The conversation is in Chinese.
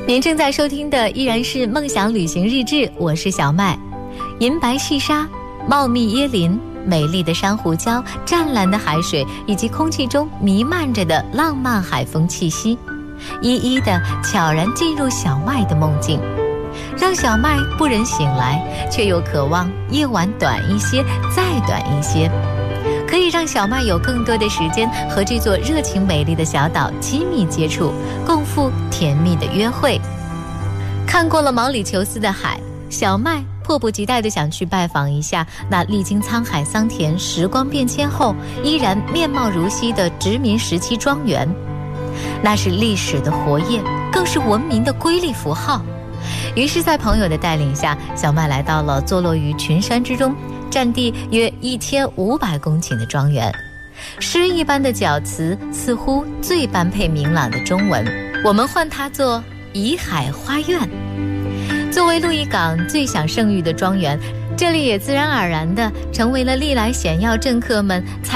您正在收听的依然是梦想旅行日志，我是小麦。银白细沙、茂密椰林、美丽的珊瑚礁、湛蓝的海水，以及空气中弥漫着的浪漫海风气息，一一的悄然进入小麦的梦境，让小麦不忍醒来，却又渴望夜晚短一些，再短一些，可以让小麦有更多的时间和这座热情美丽的小岛亲密接触，共赴甜蜜的约会。看过了毛里求斯的海，小麦迫不及待地想去拜访一下那历经沧海桑田、时光变迁后依然面貌如昔的殖民时期庄园。那是历史的活页，更是文明的瑰丽符号。于是在朋友的带领下，小麦来到了坐落于群山之中，占地约1500公顷的庄园。诗一般的角词似乎最般配明朗的中文，我们唤它做怡海花苑。作为鹿邑港最享盛誉的庄园，这里也自然而然地成为了历来显要政客们